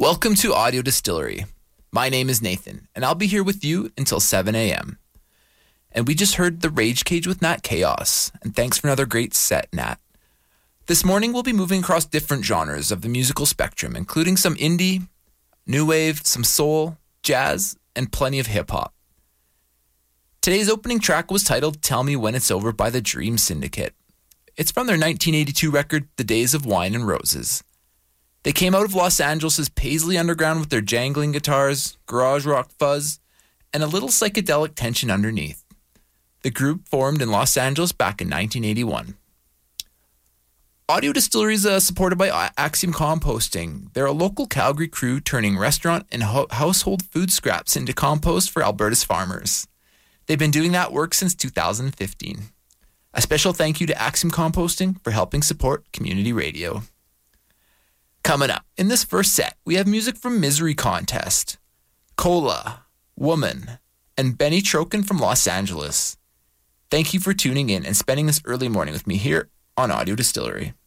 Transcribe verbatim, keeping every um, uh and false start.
Welcome to Audio Distillery. My name is Nathan, and I'll be here with you until seven a.m. And we just heard The Rage Cage with Nat Chaos, and thanks for another great set, Nat. This morning we'll be moving across different genres of the musical spectrum, including some indie, new wave, some soul, jazz, and plenty of hip-hop. Today's opening track was titled Tell Me When It's Over by the Dream Syndicate. It's from their nineteen eighty-two record, The Days of Wine and Roses. They came out of Los Angeles' Paisley Underground with their jangling guitars, garage rock fuzz, and a little psychedelic tension underneath. The group formed in Los Angeles back in nineteen eighty-one. Audio Distillery is uh, supported by Axiom Composting. They're a local Calgary crew turning restaurant and ho- household food scraps into compost for Alberta's farmers. They've been doing that work since two thousand fifteen. A special thank you to Axiom Composting for helping support community radio. Coming up, in this first set, we have music from Misery Contest, Cola, Woman, and Benny Troken from Los Angeles. Thank you for tuning in and spending this early morning with me here on Audio Distillery.